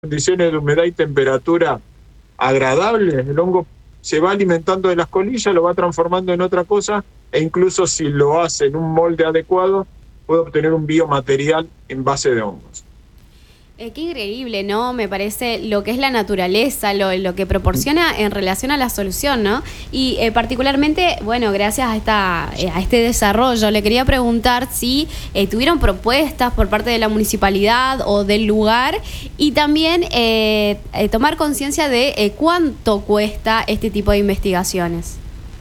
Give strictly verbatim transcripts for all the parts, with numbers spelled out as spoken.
condiciones de humedad y temperatura agradables, el hongo se va alimentando de las colillas, lo va transformando en otra cosa, e incluso si lo hace en un molde adecuado, puede obtener un biomaterial en base de hongos. Eh, qué increíble, ¿no? Me parece lo que es la naturaleza, lo, lo que proporciona en relación a la solución, ¿no? Y eh, particularmente, bueno, gracias a esta eh, a este desarrollo, le quería preguntar si eh, tuvieron propuestas por parte de la municipalidad o del lugar, y también eh, eh, tomar conciencia de eh, cuánto cuesta este tipo de investigaciones.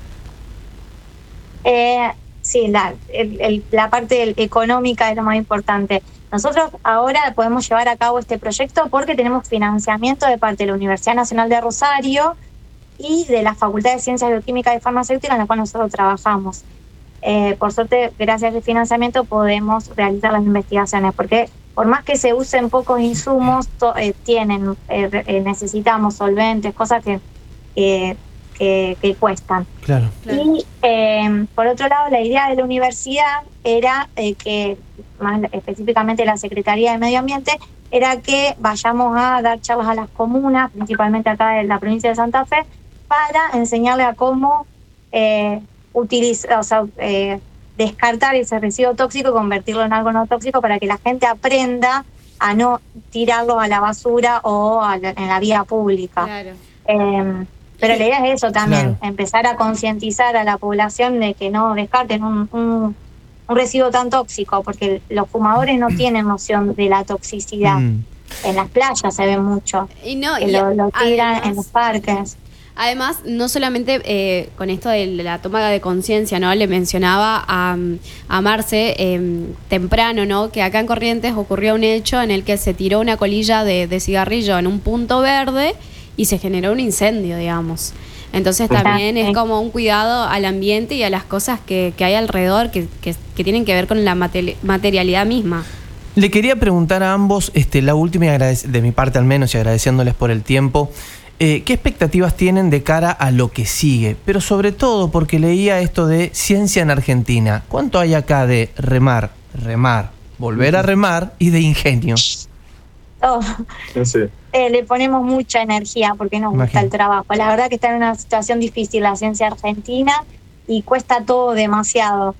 Eh, sí, la, el, el, la parte económica es lo más importante. Nosotros ahora podemos llevar a cabo este proyecto porque tenemos financiamiento de parte de la Universidad Nacional de Rosario y de la Facultad de Ciencias Bioquímicas y Farmacéuticas, en la cual nosotros trabajamos. Eh, por suerte, gracias al financiamiento podemos realizar las investigaciones, porque por más que se usen pocos insumos, to, eh, tienen eh, eh, necesitamos solventes, cosas que, que, que, que cuestan. Claro. Y eh, por otro lado, la idea de la universidad era eh, que, más específicamente la Secretaría de Medio Ambiente, era que vayamos a dar charlas a las comunas, principalmente acá en la provincia de Santa Fe, para enseñarle a cómo eh, utilizar, o sea, eh, descartar ese residuo tóxico y convertirlo en algo no tóxico, para que la gente aprenda a no tirarlo a la basura o a la, en la vía pública. Claro. Eh, pero la idea es eso también, claro. Empezar a concientizar a la población de que no descarten un, un un residuo tan tóxico, porque los fumadores no tienen noción de la toxicidad. Mm. En las playas se ve mucho. Y no, y lo, lo tiran además, en los parques. Además, no solamente eh, con esto de la toma de conciencia, ¿no? Le mencionaba a, a Marce eh, temprano, ¿no? Que acá en Corrientes ocurrió un hecho en el que se tiró una colilla de, de cigarrillo en un punto verde y se generó un incendio, digamos. Entonces también es como un cuidado al ambiente y a las cosas que, que hay alrededor que, que, que tienen que ver con la materi- materialidad misma. Le quería preguntar a ambos, este, la última, y agradec- de mi parte al menos, y agradeciéndoles por el tiempo, eh, ¿qué expectativas tienen de cara a lo que sigue? Pero sobre todo porque leía esto de ciencia en Argentina. ¿Cuánto hay acá de remar, remar, volver a remar y de ingenio? Oh. Sí. Eh, le ponemos mucha energía porque nos Imagínate. gusta el trabajo. La verdad que está en una situación difícil la ciencia argentina y cuesta todo demasiado.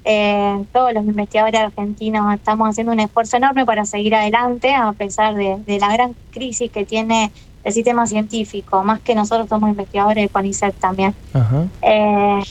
Eh, todos los investigadores argentinos estamos haciendo un esfuerzo enorme para seguir adelante a pesar de, de la gran crisis que tiene el sistema científico, más que nosotros somos investigadores de CONICET también. Ajá. Eh,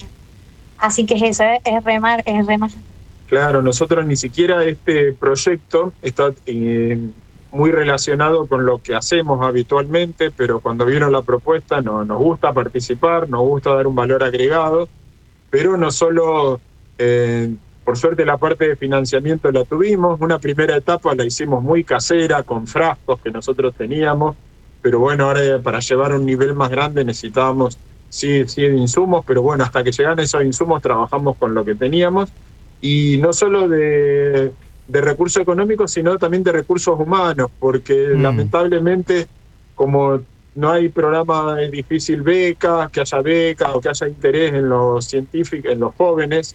así que es eso, es, es remar, es remar. Claro, nosotros ni siquiera este proyecto está eh, muy relacionado con lo que hacemos habitualmente, pero cuando vieron la propuesta no, nos gusta participar, nos gusta dar un valor agregado, pero no solo, eh, por suerte la parte de financiamiento la tuvimos, una primera etapa la hicimos muy casera, con frascos que nosotros teníamos, pero bueno, ahora para llevar a un nivel más grande necesitábamos sí, sí insumos, pero bueno, hasta que llegan esos insumos trabajamos con lo que teníamos, y no solo de... de recursos económicos, sino también de recursos humanos, porque mm. lamentablemente, como no hay programa, es difícil becas, que haya becas o que haya interés en los científicos, en los jóvenes,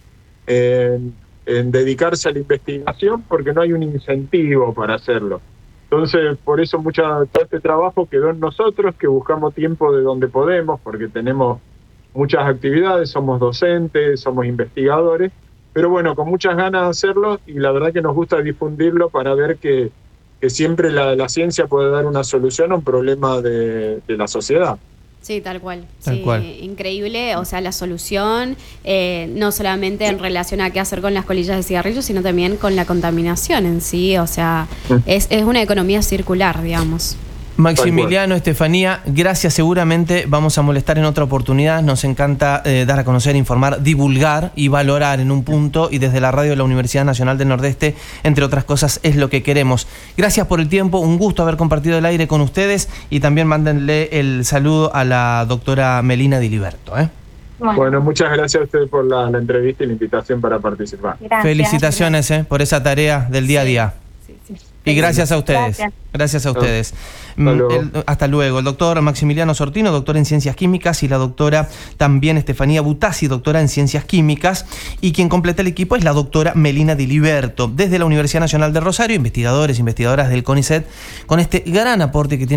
en, en dedicarse a la investigación, porque no hay un incentivo para hacerlo. Entonces, por eso mucho todo este trabajo quedó en nosotros, que buscamos tiempo de donde podemos, porque tenemos muchas actividades, somos docentes, somos investigadores, pero bueno, con muchas ganas de hacerlo, y la verdad que nos gusta difundirlo para ver que, que siempre la, la ciencia puede dar una solución a un problema de, de la sociedad. Sí, tal cual. Tal sí, cual. Increíble, o sea, la solución, eh, no solamente en relación a qué hacer con las colillas de cigarrillos, sino también con la contaminación en sí, o sea, es, es una economía circular, digamos. Maximiliano, Estefanía, gracias. Seguramente vamos a molestar en otra oportunidad. Nos encanta eh, dar a conocer, informar, divulgar y valorar en un punto, y desde la radio de la Universidad Nacional del Nordeste, entre otras cosas, es lo que queremos. Gracias por el tiempo, un gusto haber compartido el aire con ustedes, y también mándenle el saludo a la doctora Melina Diliberto. ¿eh? Bueno. bueno, muchas gracias a ustedes por la, la entrevista y la invitación para participar. Gracias. Felicitaciones eh, por esa tarea del día a día. Sí, sí, sí. Y gracias a ustedes. Gracias, gracias a ustedes. Hasta luego. El, hasta luego. El doctor Maximiliano Sortino, doctor en Ciencias Químicas, y la doctora también Estefanía Butazzi, doctora en Ciencias Químicas, y quien completa el equipo es la doctora Melina Diliberto, desde la Universidad Nacional de Rosario, investigadores, investigadoras del CONICET, con este gran aporte que tiene